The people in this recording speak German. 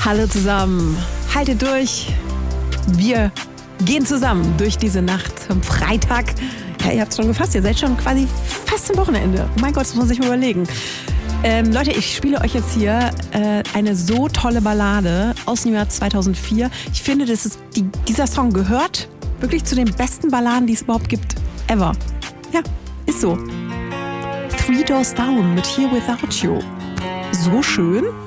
Hallo zusammen, haltet durch. Wir gehen zusammen durch diese Nacht am Freitag. Ja, ihr habt es schon gefasst, ihr seid schon quasi fast am Wochenende. Mein Gott, das muss man sich mal überlegen. Leute, ich spiele euch jetzt hier eine so tolle Ballade aus dem Jahr 2004. Ich finde, dieser Song gehört wirklich zu den besten Balladen, die es überhaupt gibt. Ever. Ja, ist so. Three Doors Down mit Here Without You. So schön.